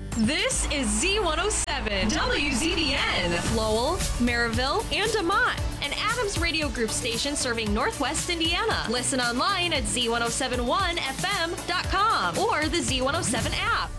This is Z107, WZDN, Lowell, Maryville, and Amont, an Adams Radio Group station serving Northwest Indiana. Listen online at Z1071FM.com or the Z107 app.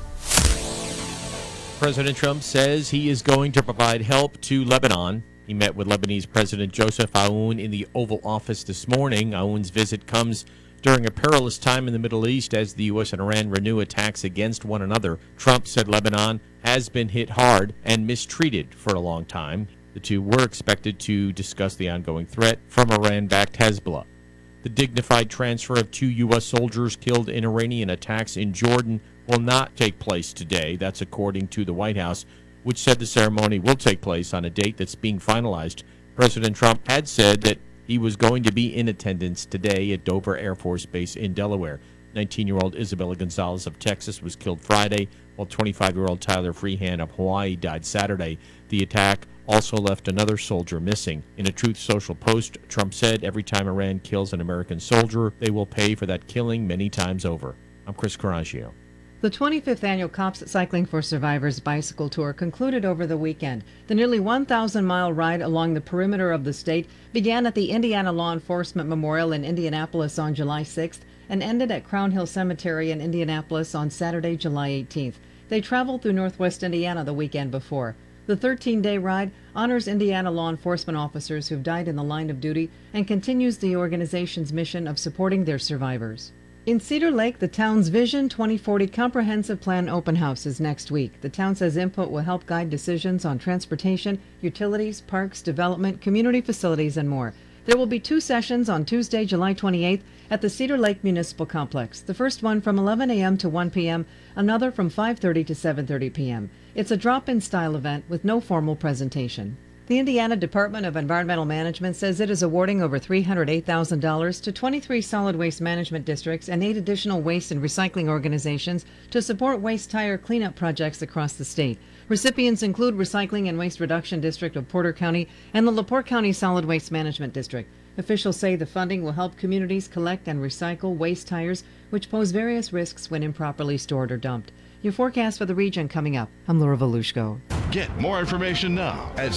President Trump says he is going to provide help to Lebanon. He met with Lebanese President Joseph Aoun in the Oval Office this morning. Aoun's visit comes during a perilous time in the Middle East as the U.S. and Iran renew attacks against one another. Trump said Lebanon has been hit hard and mistreated for a long time. The two were expected to discuss the ongoing threat from Iran-backed Hezbollah. The dignified transfer of 2 U.S. soldiers killed in Iranian attacks in Jordan will not take place today. That's according to the White House, which said the ceremony will take place on a date that's being finalized. President Trump had said that he was going to be in attendance today at Dover Air Force Base in Delaware. 19-year-old Isabella Gonzalez of Texas was killed Friday, while 25-year-old Tyler Freehan of Hawaii died Saturday. The attack also left another soldier missing. In a Truth Social post, Trump said every time Iran kills an American soldier, they will pay for that killing many times over. I'm Chris Coraggio. The 25th annual Cops Cycling for Survivors bicycle tour concluded over the weekend. The nearly 1,000-mile ride along the perimeter of the state began at the Indiana Law Enforcement Memorial in Indianapolis on July 6th and ended at Crown Hill Cemetery in Indianapolis on Saturday, July 18th. They traveled through northwest Indiana the weekend before. The 13-day ride honors Indiana law enforcement officers who've died in the line of duty and continues the organization's mission of supporting their survivors. In Cedar Lake, the town's Vision 2040 Comprehensive Plan open house is next week. The town says input will help guide decisions on transportation, utilities, parks, development, community facilities, and more. There will be 2 sessions on Tuesday, July 28th at the Cedar Lake Municipal Complex. The first one from 11 a.m. to 1 p.m., another from 5:30 to 7:30 p.m. It's a drop-in style event with no formal presentation. The Indiana Department of Environmental Management says it is awarding over $308,000 to 23 solid waste management districts and 8 additional waste and recycling organizations to support waste tire cleanup projects across the state. Recipients include Recycling and Waste Reduction District of Porter County and the LaPorte County Solid Waste Management District. Officials say the funding will help communities collect and recycle waste tires, which pose various risks when improperly stored or dumped. Your forecast for the region coming up. I'm Laura Volushko. Get more information now at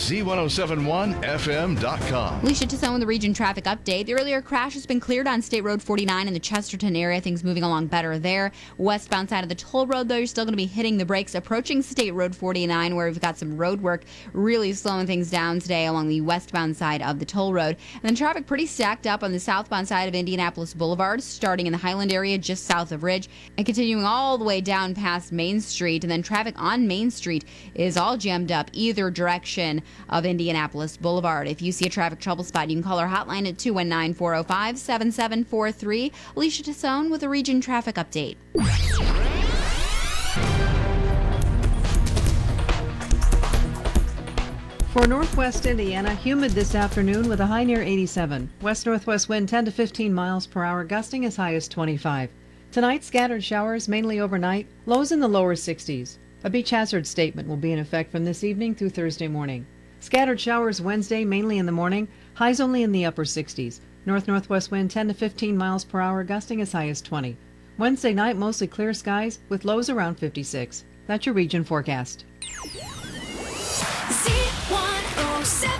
Z1071FM.com. Alicia Tassone with the region traffic update. The earlier crash has been cleared on State Road 49 in the Chesterton area. Things moving along better there. Westbound side of the toll road, though, you're still going to be hitting the brakes approaching State Road 49, where we've got some road work really slowing things down today along the westbound side of the toll road. And then traffic pretty stacked up on the southbound side of Indianapolis Boulevard, starting in the Highland area just south of Ridge and continuing all the way down past Main Street. And then traffic on Main Street is all jammed up either direction of Indianapolis Boulevard. If you see a traffic trouble spot, you can call our hotline at 219-405-7743. Alicia Tassone with a region traffic update. For northwest Indiana, humid this afternoon with a high near 87. West-northwest wind 10 to 15 miles per hour, gusting as high as 25. Tonight, scattered showers, mainly overnight, lows in the lower 60s. A beach hazard statement will be in effect from this evening through Thursday morning. Scattered showers Wednesday, mainly in the morning, highs only in the upper 60s. North-northwest wind 10 to 15 miles per hour, gusting as high as 20. Wednesday night, mostly clear skies with lows around 56. That's your region forecast. Z107.